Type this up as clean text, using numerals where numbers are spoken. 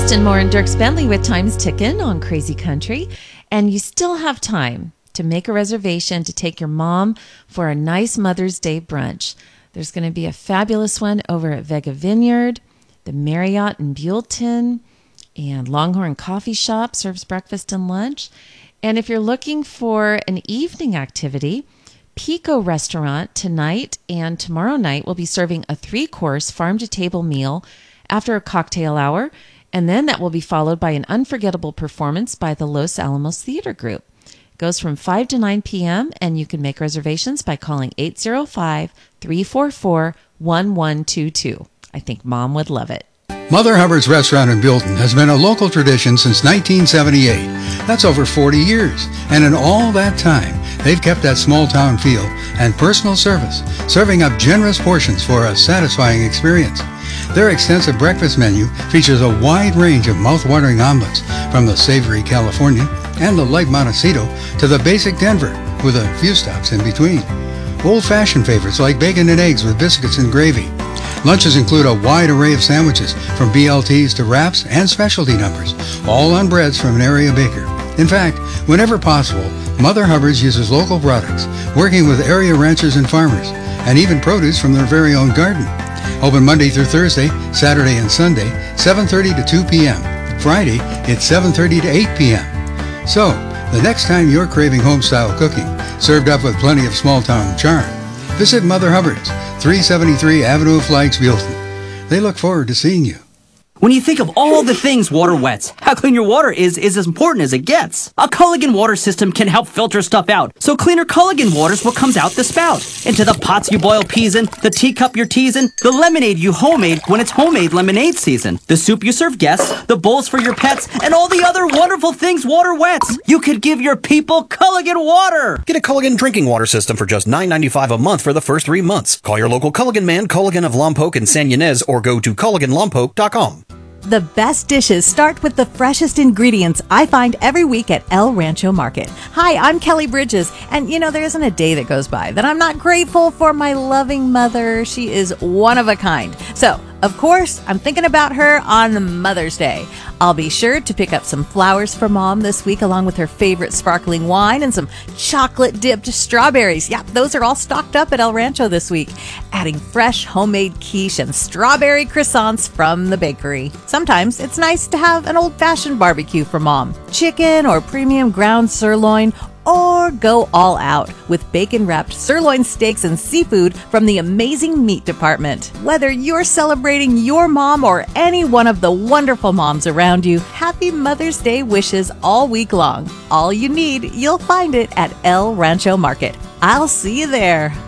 Kristen Moore and Dirks Bentley with Time's Tickin' on Crazy Country. And you still have time to make a reservation to take your mom for a nice Mother's Day brunch. There's going to be a fabulous one over at Vega Vineyard, the Marriott in Buellton, and Longhorn Coffee Shop serves breakfast and lunch. And if you're looking for an evening activity, Pico Restaurant tonight and tomorrow night will be serving a 3-course farm-to-table meal after a cocktail hour, and then that will be followed by an unforgettable performance by the Los Alamos Theater Group. It goes from 5 to 9 p.m., and you can make reservations by calling 805-344-1122. I think Mom would love it. Mother Hubbard's Restaurant in Buellton has been a local tradition since 1978. That's over 40 years. And in all that time, they've kept that small-town feel and personal service, serving up generous portions for a satisfying experience. Their extensive breakfast menu features a wide range of mouth-watering omelets, from the savory Californian and the light Montecito to the basic Denver, with a few stops in between. Old-fashioned favorites like bacon and eggs with biscuits and gravy. Lunches include a wide array of sandwiches, from BLTs to wraps and specialty numbers, all on breads from an area baker. In fact, whenever possible, Mother Hubbard's uses local products, working with area ranchers and farmers, and even produce from their very own garden. Open Monday through Thursday, Saturday and Sunday, 7:30 to 2 p.m. Friday, it's 7:30 to 8 p.m. So, the next time you're craving home-style cooking, served up with plenty of small-town charm, visit Mother Hubbard's, 373 Avenue of Flags, Buellton. They look forward to seeing you. When you think of all the things water wets, how clean your water is as important as it gets. A Culligan water system can help filter stuff out, so cleaner Culligan water's what comes out the spout. Into the pots you boil peas in, the teacup you're teasing, the lemonade you homemade when it's homemade lemonade season, the soup you serve guests, the bowls for your pets, and all the other wonderful things water wets. You could give your people Culligan water! Get a Culligan drinking water system for just $9.95 a month for the first 3 months. Call your local Culligan man, Culligan of Lompoc and San Ynez, or go to CulliganLompoc.com. The best dishes start with the freshest ingredients I find every week at El Rancho Market. Hi, I'm Kelly Bridges, and there isn't a day that goes by that I'm not grateful for my loving mother. She is one of a kind. So, of course, I'm thinking about her on Mother's Day. I'll be sure to pick up some flowers for Mom this week, along with her favorite sparkling wine and some chocolate-dipped strawberries. Yep, those are all stocked up at El Rancho this week. Adding fresh homemade quiche and strawberry croissants from the bakery. Sometimes it's nice to have an old-fashioned barbecue for Mom. Chicken or premium ground sirloin, or go all out with bacon-wrapped sirloin steaks and seafood from the amazing meat department. Whether you're celebrating your mom or any one of the wonderful moms around you, happy Mother's Day wishes all week long. All you need, you'll find it at El Rancho Market. I'll see you there.